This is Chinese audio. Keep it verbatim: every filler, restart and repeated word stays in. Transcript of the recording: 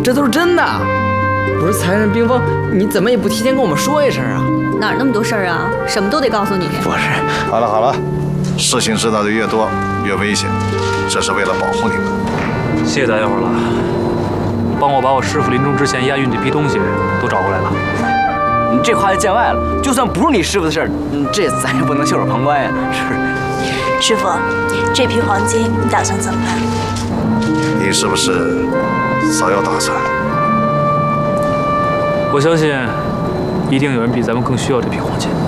这都是真的。不是财神冰封，你怎么也不提前跟我们说一声啊？ 哪儿那么多事儿啊？什么都得告诉你。 不是， 好了好了，事情知道的越多越危险，这是为了保护你们。 谢谢大家伙了，帮我把我师傅临终之前押运这批东西都找回来了。 你这话就见外了，就算不是你师傅的事儿，这咱也不能袖手旁观呀，是不是？ 师傅，这批黄金你打算怎么办？ 你是不是早有打算？ 我相信，一定有人比咱们更需要这批黄金。